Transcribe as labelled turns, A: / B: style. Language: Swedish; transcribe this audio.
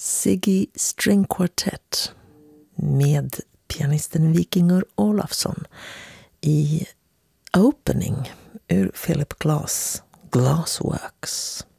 A: Ziggy String Quartet med pianisten Vikingur Olafsson i Opening ur Philip Glass Glassworks.